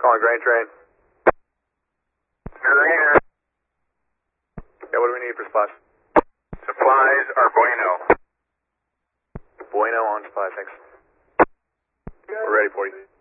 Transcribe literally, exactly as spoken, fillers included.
Calling grain train. Here, here. Yeah, what do we need for splash? Supplies are bueno. Bueno on supply, thanks. We're ready for you.